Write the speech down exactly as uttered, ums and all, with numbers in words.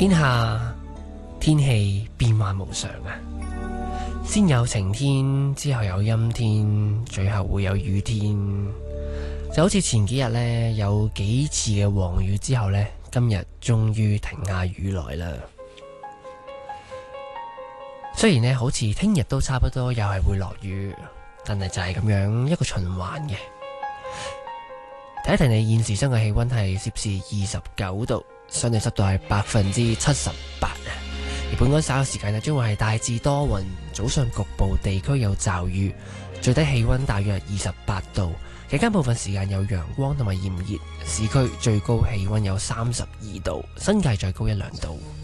天下天氣變幻無常啊，先有晴天，之後有陰天，最後會有雨天。就好似前幾日呢，有幾次嘅黃雨之後呢，今日終於停下雨來啦。雖然呢，好似聽日都差不多又係會落雨，但係就係咁樣一個循環嘅。睇一睇你現時室外氣溫係攝氏二十九度，相對濕度係百分之七十八啊。而本港稍後時間呢，將會係大致多雲，早上局部地區有驟雨，最低氣溫大約二十八度。期間部分時間有陽光同埋炎熱，市區最高氣溫有三十二度，新界再高一兩度。